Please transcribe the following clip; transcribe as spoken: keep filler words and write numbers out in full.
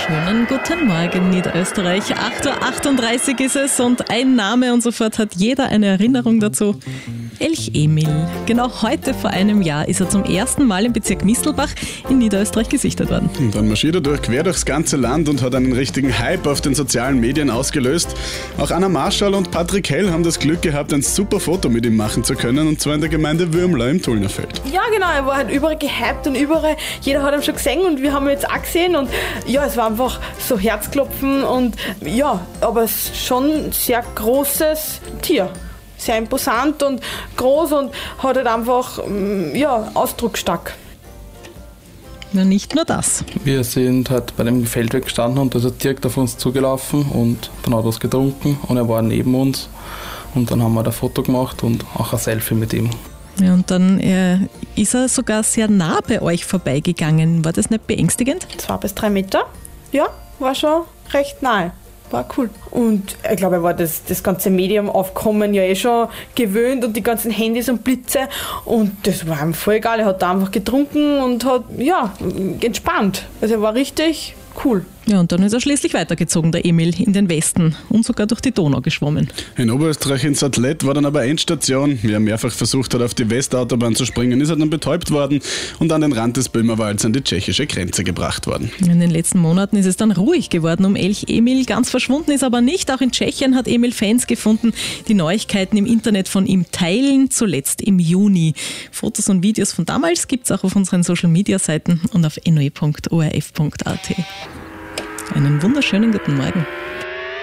Schönen guten Morgen, Niederösterreich. acht Uhr achtunddreißig ist es und ein Name und sofort hat jeder eine Erinnerung dazu. Elch Emil. Genau heute vor einem Jahr ist er zum ersten Mal im Bezirk Mistelbach in Niederösterreich gesichtet worden. Und dann marschiert er durch, quer durchs ganze Land und hat einen richtigen Hype auf den sozialen Medien ausgelöst. Auch Anna Marschall und Patrick Hell haben das Glück gehabt, ein super Foto mit ihm machen zu können, und zwar in der Gemeinde Würmla im Tullnerfeld. Ja genau, er war halt überall gehypt und überall, jeder hat ihn schon gesehen und wir haben ihn jetzt auch gesehen und ja, es war einfach so Herzklopfen und ja, aber es ist schon ein sehr großes Tier. Sehr imposant und groß und hat halt einfach, ja, ausdrucksstark. Na, nicht nur das. Wir sind halt bei dem Feldweg gestanden und da ist er direkt auf uns zugelaufen und dann hat er was getrunken und er war neben uns und dann haben wir ein Foto gemacht und auch ein Selfie mit ihm. Ja, und dann äh, ist er sogar sehr nah bei euch vorbeigegangen. War das nicht beängstigend? Zwei bis drei Meter, ja, war schon recht nahe. War cool. Und ich glaube, er war das, das ganze Medium-Aufkommen ja eh schon gewöhnt und die ganzen Handys und Blitze. Und das war ihm voll egal. Er hat da einfach getrunken und hat, ja, entspannt. Also er war richtig cool. Ja, und dann ist er schließlich weitergezogen, der Emil, in den Westen und sogar durch die Donau geschwommen. In Oberösterreich in Sattlet war dann aber Endstation. Wie er mehrfach versucht hat, auf die Westautobahn zu springen, ist er dann betäubt worden und an den Rand des Böhmerwalds an die tschechische Grenze gebracht worden. In den letzten Monaten ist es dann ruhig geworden um Elch Emil. Ganz verschwunden ist aber nicht. Auch in Tschechien hat Emil Fans gefunden, die Neuigkeiten im Internet von ihm teilen, zuletzt im Juni. Fotos und Videos von damals gibt es auch auf unseren Social-Media-Seiten und auf n o e punkt o r f punkt a t. Einen wunderschönen guten Morgen.